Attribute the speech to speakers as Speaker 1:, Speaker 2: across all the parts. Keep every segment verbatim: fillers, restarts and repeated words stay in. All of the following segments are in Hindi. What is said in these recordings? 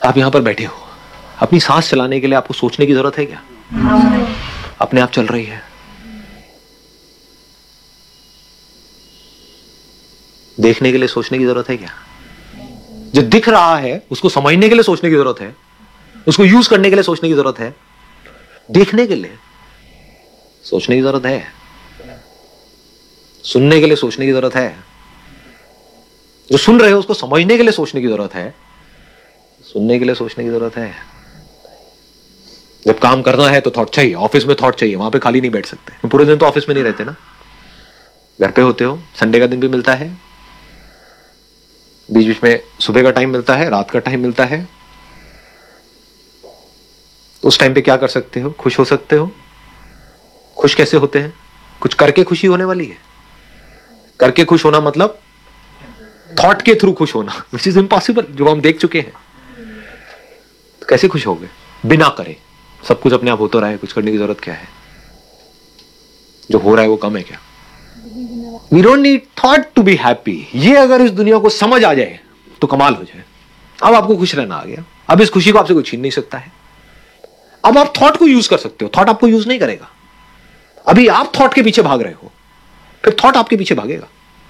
Speaker 1: आप यहां पर बैठे हो, अपनी सांस चलाने के लिए आपको सोचने की जरूरत है क्या? अपने आप चल रही है। देखने के लिए सोचने की जरूरत है क्या? जो दिख रहा है उसको समझने के लिए सोचने की जरूरत है, उसको यूज करने के लिए सोचने की जरूरत है, देखने के लिए सोचने की जरूरत है, सुनने के लिए सोचने की जरूरत है, जो सुन रहे हो उसको समझने के लिए सोचने की जरूरत है, सुनने के लिए सोचने की जरूरत है। जब काम करना है तो थॉट चाहिए, ऑफिस में थॉट चाहिए, वहां पे खाली नहीं बैठ सकते। पूरे दिन तो ऑफिस में नहीं रहते ना, घर पे होते हो, संडे का दिन भी मिलता है, बीच बीच में सुबह का टाइम मिलता है, रात का टाइम मिलता है। उस टाइम पे क्या कर सकते हो? खुश हो सकते हो। खुश कैसे होते हैं? कुछ करके खुशी होने वाली है। करके खुश होना मतलब थॉट के थ्रू खुश होना, विच इज इम्पॉसिबल, जो हम देख चुके हैं। तो कैसे खुश होगे बिना करे? सब कुछ अपने आप होता रहा है, कुछ करने की जरूरत क्या है? जो हो रहा है वो कम है क्या? We don't need thought to be happy. ये अगर इस दुनिया को समझ आ जाए तो कमाल हो जाए। अब आपको खुश रहना आ गया, अब इस खुशी को आपसे कोई छीन नहीं सकता है। अब आप थॉट को यूज कर सकते हो, थॉट आपको यूज नहीं करेगा। अभी आप थॉट के पीछे भाग रहे हो, फिर थॉट आपके पीछे भागेगा।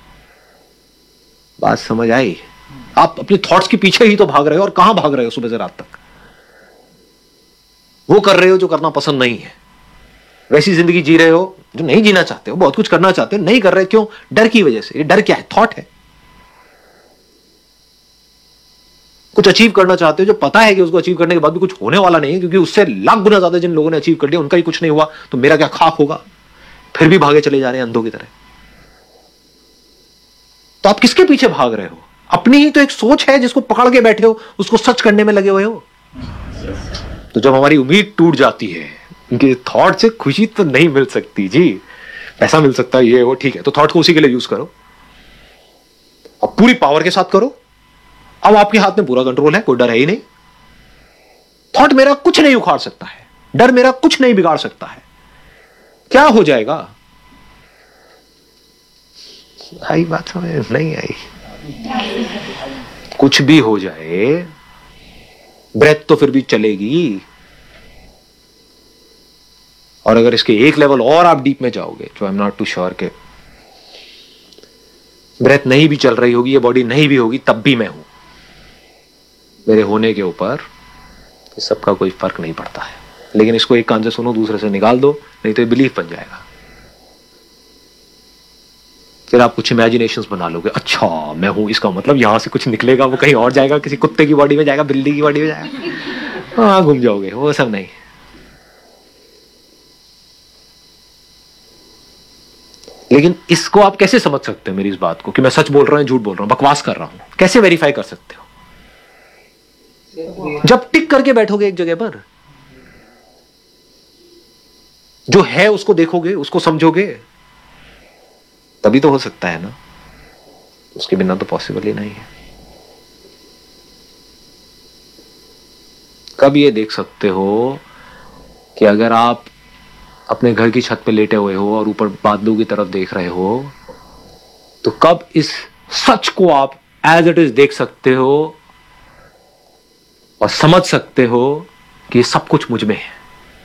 Speaker 1: बात समझ आई? आप अपने थॉट्स के पीछे ही तो भाग रहे हो, और कहां भाग रहे हो सुबह से रात तक? वो कर रहे हो जो करना पसंद नहीं है, वैसी जिंदगी जी रहे हो जो नहीं जीना चाहते हो, बहुत कुछ करना चाहते हो, नहीं कर रहे। क्यों? डर की वजह से। ये डर क्या है? थॉट है। कुछ अचीव करना चाहते हो जो पता है कि उसको अचीव करने के बाद भी कुछ होने वाला नहीं है, क्योंकि उससे लाख गुना ज्यादा जिन लोगों ने अचीव कर लिया उनका ही कुछ नहीं हुआ, तो मेरा क्या खाक होगा? फिर भी भागे चले जा रहे हैं अंधों की तरह। तो आप किसके पीछे भाग रहे हो? अपनी ही तो एक सोच है जिसको पकड़ के बैठे हो, उसको सच करने में लगे हुए हो। तो जब हमारी उम्मीद टूट जाती है कि थॉट से खुशी तो नहीं मिल सकती जी, पैसा मिल सकता है, ये वो ठीक है, तो थॉट को उसी के लिए यूज करो, अब पूरी पावर के साथ करो। अब आपके हाथ में पूरा कंट्रोल है, कोई डर है ही नहीं। थॉट मेरा कुछ नहीं उखाड़ सकता है, डर मेरा कुछ नहीं बिगाड़ सकता है। क्या हो जाएगा? आई बात समझ नहीं आई? कुछ भी हो जाए, ब्रेथ तो फिर भी चलेगी। और अगर इसके एक लेवल और आप डीप में जाओगे, जो I am not to sure के ब्रेथ नहीं भी चल रही होगी, ये बॉडी नहीं भी होगी, तब भी मैं हूं। मेरे होने के ऊपर इस सब का कोई फर्क नहीं पड़ता है। लेकिन इसको एक कान से सुनो, दूसरे से निकाल दो, नहीं तो ये बिलीफ बन जाएगा। फिर आप कुछ इमेजिनेशंस बना लोगे, अच्छा मैं हूं, इसका मतलब यहां से कुछ निकलेगा, वो कहीं और जाएगा, किसी कुत्ते की बॉडी में जाएगा, बिल्ली की बॉडी में जाएगा, हाँ घूम जाओगे। वो सब नहीं। लेकिन इसको आप कैसे समझ सकते हो, मेरी इस बात को, कि मैं सच बोल रहा हूं, झूठ बोल रहा हूं, बकवास कर रहा हूं? कैसे वेरीफाई कर सकते हो? जब टिक करके बैठोगे एक जगह पर, जो है उसको देखोगे, उसको समझोगे, तभी तो हो सकता है ना। उसके बिना तो पॉसिबल ही नहीं है। कब ये देख सकते हो कि अगर आप अपने घर की छत पे लेटे हुए हो और ऊपर बादलों की तरफ देख रहे हो, तो कब इस सच को आप एज इट इज देख सकते हो और समझ सकते हो कि ये सब कुछ मुझ में है?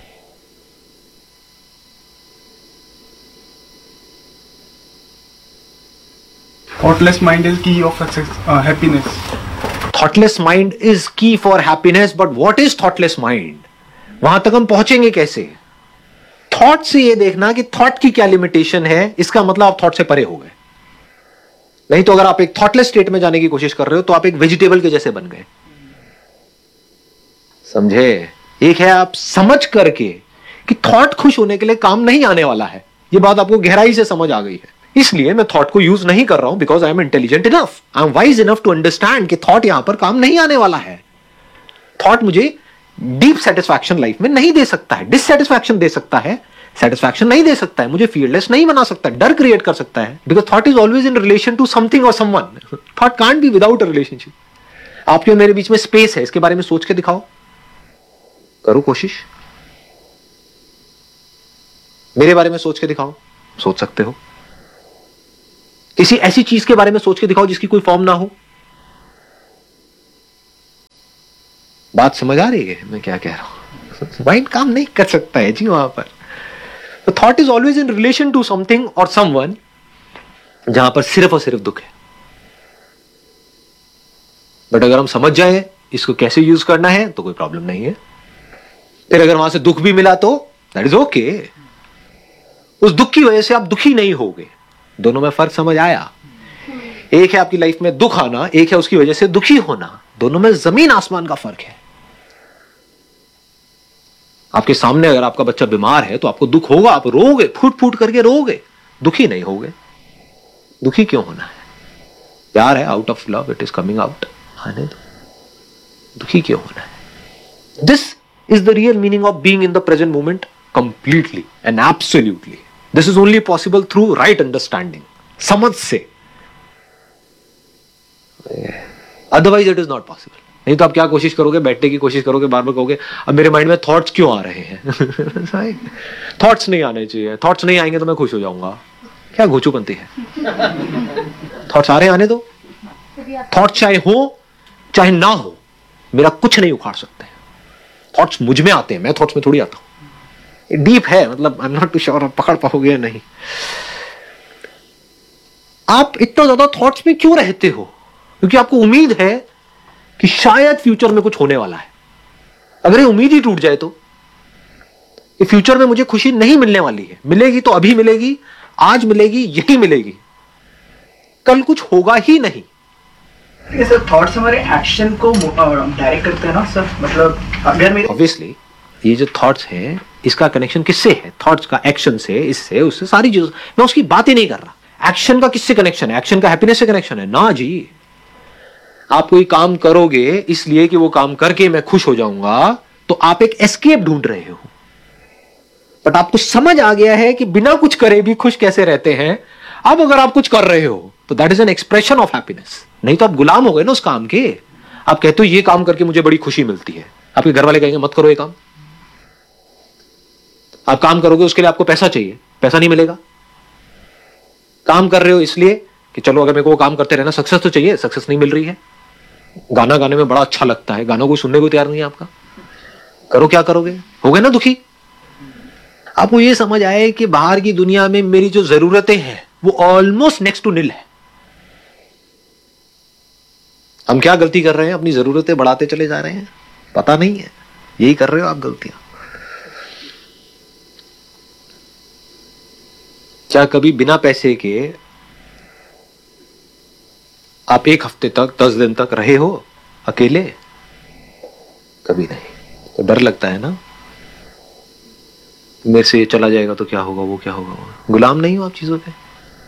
Speaker 2: Thoughtless mind is key of success, uh, happiness.
Speaker 1: Thoughtless mind is key for happiness, but what is thoughtless mind? वहां तक हम पहुंचेंगे कैसे? थॉट से ये देखना कि थॉट की क्या लिमिटेशन है, इसका मतलब आप थॉट से परे हो गए। नहीं तो अगर आप एक थॉटलेस स्टेट में जाने की कोशिश कर रहे हो तो आप एक वेजिटेबल के जैसे बन गए। समझे? एक है आप समझ करके कि थॉट खुश होने के लिए काम नहीं आने वाला है, ये बात आपको गहराई से समझ आ गई है, इसलिए मैं थॉट को यूज नहीं कर रहा हूं, because I am intelligent enough, I am wise enough to understand कि थॉट यहां पर काम नहीं आने वाला है। थॉट मुझे डीप सेटिस्फैक्शन लाइफ में नहीं दे सकता है, डिससेटिस्फैक्शन दे सकता है, सेटिस्फैक्शन नहीं दे सकता है, मुझे फीयरलेस नहीं बना सकता, डर क्रिएट कर सकता है, because thought is always in relation to something और someone. Thought can't be without a relationship. आपके मेरे बीच में स्पेस है, इसके बारे में सोच के दिखाओ, करो कोशिश। मेरे बारे में सोच के दिखाओ, सोच सकते हो। किसी ऐसी चीज के बारे में सोच के दिखाओ जिसकी कोई फॉर्म ना हो। बात समझ आ रही है मैं क्या कह रहा हूं? माइंड काम नहीं कर सकता है जी वहां पर. तो thought is always in relation to something और समवन जहां पर सिर्फ और सिर्फ दुख है. बट अगर हम समझ जाए इसको कैसे यूज करना है तो कोई प्रॉब्लम नहीं है. फिर अगर वहां से दुख भी मिला तो दैट इज ओके. उस दुख की वजह से आप दुखी नहीं होगे. दोनों में फर्क समझ आया? एक है आपकी लाइफ में दुख आना, एक है उसकी वजह से दुखी होना. दोनों में जमीन आसमान का फर्क है. आपके सामने अगर आपका बच्चा बीमार है तो आपको दुख होगा, आप रोगे, फूट फूट करके रोगे, दुखी नहीं होगे. दुखी क्यों होना है? प्यार है, out of love it is coming out. आने दो. दुखी क्यों होना है? This is the real meaning of being in the present moment completely and absolutely. This is only possible through right understanding. समझ से. Otherwise it is not possible. नहीं तो आप क्या कोशिश करोगे? बैठने की कोशिश करोगे, बार बार कहोगे अब मेरे माइंड में थॉट्स क्यों आ रहे हैं? थॉट्स नहीं आने चाहिए. थॉट्स नहीं आएंगे तो मैं खुश हो जाऊंगा. क्या घोचूपंती है? थॉट्स आ रहे आने दो. थॉट्स चाहे हो चाहे ना हो, मेरा कुछ नहीं उखाड़ सकते. थॉट्स मुझ में आते हैं, मैं थॉट्स में थोड़ी आता हूं. डीप है, मतलब I am not to sure आप पकड़ पाओगे नहीं. आप इतना ज्यादा थॉट्स में क्यों रहते हो? क्योंकि आपको उम्मीद है कि शायद फ्यूचर में कुछ होने वाला है. अगर ये उम्मीद ही टूट जाए तो ये फ्यूचर में मुझे खुशी नहीं मिलने वाली है. मिलेगी तो अभी मिलेगी, आज मिलेगी, यही मिलेगी. कल कुछ होगा ही नहीं.
Speaker 3: सर थॉट्स हमारे एक्शन को डायरेक्ट करते हैं ना सर. मतलब अगर मेरे
Speaker 1: ऑब्वियसली ये जो थॉट्स हैं इसका कनेक्शन किससे है? थॉट्स का एक्शन से, इससे, उससे, सारी चीजों. मैं उसकी बात ही नहीं कर रहा. एक्शन का किससे कनेक्शन है? एक्शन का हैप्पीनेस से कनेक्शन है ना जी. आप कोई काम करोगे इसलिए कि वो काम करके मैं खुश हो जाऊंगा, तो आप एक एस्केप ढूंढ रहे हो. बट आपको समझ आ गया है कि बिना कुछ करे भी खुश कैसे रहते हैं. अब अगर आप कुछ कर रहे हो तो that is an expression of happiness. नहीं तो आप गुलाम हो गए ना उस काम के. आप कहते हो ये काम करके मुझे बड़ी खुशी मिलती है. आपके घर वाले कहेंगे मत करो ये काम. आप काम करोगे उसके लिए आपको पैसा चाहिए, पैसा नहीं मिलेगा. काम कर रहे हो इसलिए कि चलो अगर मेरे को वो काम करते रहना, सक्सेस तो चाहिए, सक्सेस नहीं मिल रही है. गाना गाने में बड़ा अच्छा लगता है, गाना कोई सुनने को तैयार नहीं है आपका. करो क्या करोगे? हो गए ना दुखी. आपको ये समझ आए कि बाहर की दुनिया में मेरी जो जरूरतें हैं वो ऑलमोस्ट नेक्स्ट टू निल है. हम क्या गलती कर रहे हैं? अपनी जरूरतें बढ़ाते चले जा रहे हैं. पता नहीं है यही कर रहे हो आप गलतियां. क्या कभी बिना पैसे के आप एक हफ्ते तक, दस दिन तक रहे हो अकेले? कभी नहीं. तो डर लगता है ना, मेरे से ये चला जाएगा तो क्या होगा, वो क्या होगा. गुलाम नहीं हो आप चीजों पे.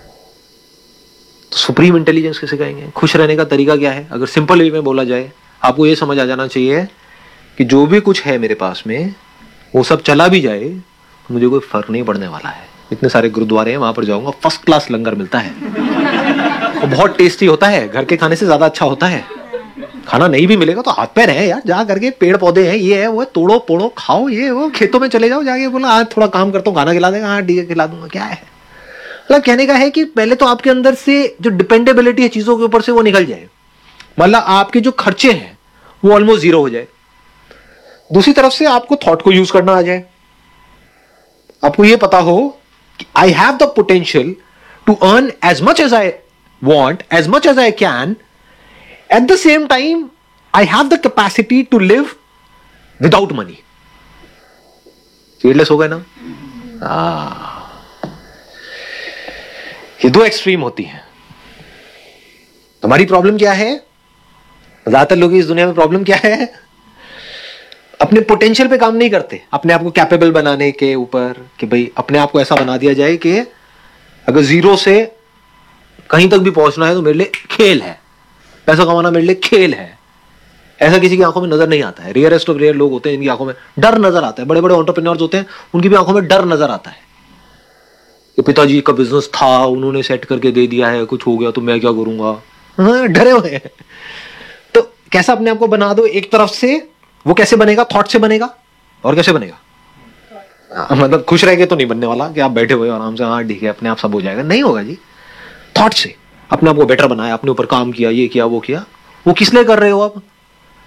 Speaker 1: तो सुप्रीम इंटेलिजेंस कैसे कहेंगे? खुश रहने का तरीका क्या है? अगर सिंपल वे में बोला जाए, आपको ये समझ आ जाना चाहिए कि जो भी कुछ है मेरे पास में वो सब चला भी जाए तो मुझे कोई फर्क नहीं पड़ने वाला है. इतने सारे गुरुद्वारे हैं, वहां पर जाऊंगा, फर्स्ट क्लास लंगर मिलता है, वो बहुत टेस्टी होता है, घर के खाने से ज्यादा अच्छा होता है. खाना नहीं भी मिलेगा तो हाथ पैर है यार, जा करके पेड़ पौधे हैं, ये है वो है, तोड़ो पोड़ो खाओ. ये वो खेतों में चले जाओ, जाके बोला आज थोड़ा काम करता हूँ, खाना खिला देगा, हाँ डीजे खिला दूंगा. क्या है मतलब कहने का है कि पहले तो आपके अंदर से जो डिपेंडेबिलिटी है चीजों के ऊपर से वो निकल जाए. मतलब आपके जो खर्चे हैं वो ऑलमोस्ट जीरो हो जाए. दूसरी तरफ से आपको थॉट को यूज करना आ जाए. आपको ये पता हो कि I have the potential to earn as much as I want as much as I can. At the same time I have the capacity to live without money. fearless हो गए ना. आ, ये दो एक्सट्रीम होती हैं. हमारी प्रॉब्लम क्या है? ज्यादातर लोग इस दुनिया में प्रॉब्लम क्या है? अपने पोटेंशियल पे काम नहीं करते, अपने आप को कैपेबल बनाने के ऊपर, कि भाई अपने आप को ऐसा बना दिया जाए कि अगर जीरो से कहीं तक भी पहुंचना है तो मेरे लिए खेल है, पैसा कमाना मेरे लिए खेल है. ऐसा किसी की आंखों में नजर नहीं आता है. रेयरेस्ट ऑफ रेयर लोग होते हैं जिनकी आंखों में डर नजर आता है. बड़े बड़े एंटरप्रेन्योर्स होते हैं, उनकी भी आंखों में डर नजर आता है कि पिताजी का बिजनेस था, उन्होंने सेट करके दे दिया है, कुछ हो गया तो मैं क्या करूंगा. हाँ, डरे हुए हैं. तो कैसा अपने आप को बना दो एक तरफ से. वो कैसे बनेगा? थॉट से बनेगा. और कैसे बनेगा? मतलब खुश रह के तो नहीं बनने वाला कि आप बैठे हुए आराम से, हाँ ठीक है अपने आप सब हो जाएगा. नहीं होगा जी. थॉट से अपने आप को बेटर बनाया, अपने ऊपर काम किया, ये किया वो किया. वो किस लिए कर रहे हो आप?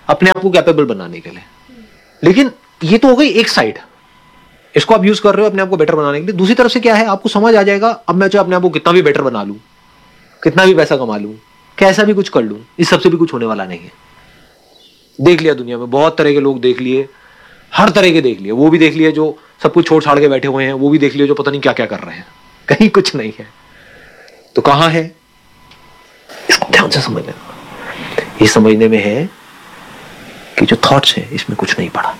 Speaker 1: अपने आप को कैपेबल बनाने के लिए। लेकिन ये तो हो गई एक साइड, इसको आप यूज कर रहे हो अपने आप को बेटर बनाने के लिए। दूसरी तरफ से क्या है, आपको समझ आ जाएगा अब मैं चाहे अपने आप को कितना भी बेटर बना लूं, कितना भी पैसा कमा लूं, कैसा भी कुछ कर लूं, इस सबसे भी कुछ होने वाला नहीं है। देख लिया दुनिया में, बहुत तरह के लोग देख लिए, हर तरह के देख लिए। वो भी देख लिए जो सब कुछ छोड़ छाड़ के बैठे हुए हैं, वो भी देख लिए जो पता नहीं क्या क्या कर रहे हैं, कहीं कुछ नहीं है। तो कहां है, इसको ध्यान से समझना। ये समझने में है कि जो थॉट्स है इसमें कुछ नहीं पड़ा,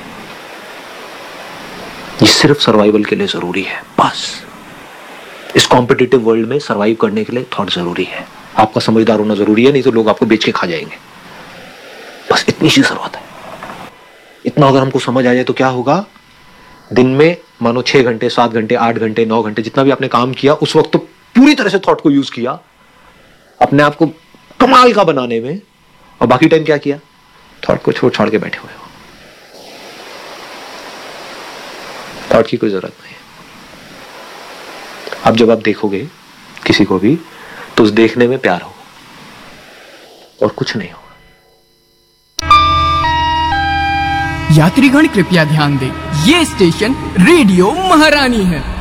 Speaker 1: ये सिर्फ सर्वाइवल के लिए जरूरी है। बस इस कॉम्पिटिटिव वर्ल्ड में सर्वाइव करने के लिए थॉट जरूरी है। आपका समझदार होना जरूरी है, नहीं तो लोग आपको बेच के खा जाएंगे। बस इतनी सी जरूरत है। इतना अगर हमको समझ आ जाए तो क्या होगा, दिन में मानो छह घंटे, सात घंटे, आठ घंटे, नौ घंटे, जितना भी आपने काम किया उस वक्त तो पूरी तरह से थॉट को यूज किया अपने आप को कमाल का बनाने में, और बाकी टाइम क्या किया, थॉट को छोड़ छाड़ के बैठे हुए हो। थॉट की कोई जरूरत नहीं है। अब जब आप देखोगे किसी को भी तो उस देखने में प्यार हो और कुछ नहीं हो।
Speaker 4: यात्रीगण कृपया ध्यान दें, ये स्टेशन रेडियो महारानी है।